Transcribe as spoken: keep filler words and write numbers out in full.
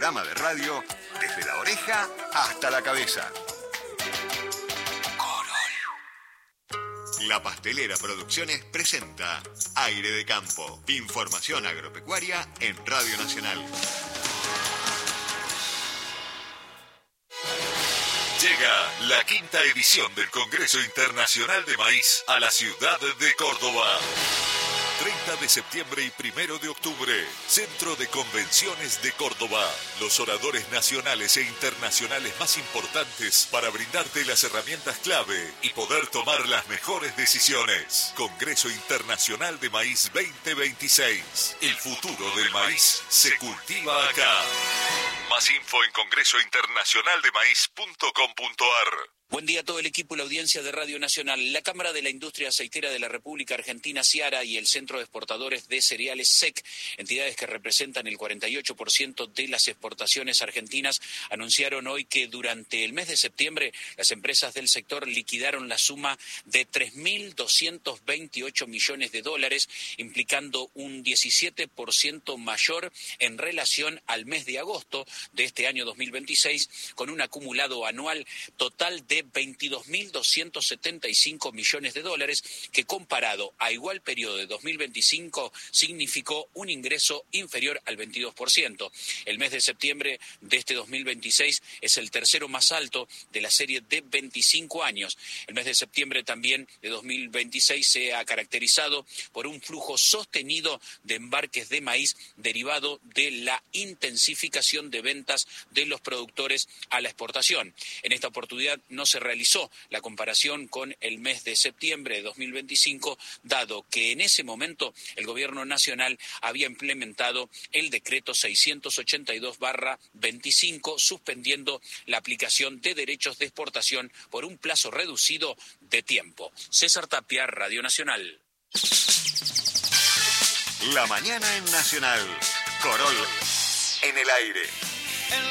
programa de radio desde la oreja hasta la cabeza. La Pastelera Producciones presenta Aire de Campo. Información agropecuaria en Radio Nacional. Llega la quinta edición del Congreso Internacional de Maíz a la ciudad de Córdoba. treinta de septiembre y primero de octubre, Centro de Convenciones de Córdoba. Los oradores nacionales e internacionales más importantes para brindarte las herramientas clave y poder tomar las mejores decisiones. Congreso Internacional de Maíz veinte veintiséis. El futuro del maíz se cultiva acá. Más info en congreso internacional de maíz punto com punto a r. Buen día a todo el equipo y la audiencia de Radio Nacional. La Cámara de la Industria Aceitera de la República Argentina, Ciara, y el Centro de Exportadores de Cereales, S E C, entidades que representan el cuarenta y ocho por ciento de las exportaciones argentinas, anunciaron hoy que durante el mes de septiembre las empresas del sector liquidaron la suma de tres mil doscientos veintiocho millones de dólares, implicando un diecisiete por ciento mayor en relación al mes de agosto de este año dos mil veintiséis, con un acumulado anual total de veintidós mil doscientos setenta y cinco millones de dólares, que comparado a igual periodo de dos mil veinticinco significó un ingreso inferior al veintidós por ciento. El mes de septiembre de este dos mil veintiséis es el tercero más alto de la serie de veinticinco años. El mes de septiembre también de dos mil veintiséis se ha caracterizado por un flujo sostenido de embarques de maíz derivado de la intensificación de ventas de los productores a la exportación. En esta oportunidad no se realizó la comparación con el mes de septiembre de dos mil veinticinco, dado que en ese momento el Gobierno Nacional había implementado el decreto seiscientos ochenta y dos barra veinticinco, suspendiendo la aplicación de derechos de exportación por un plazo reducido de tiempo. César Tapia, Radio Nacional. La mañana en Nacional. Corol en el aire.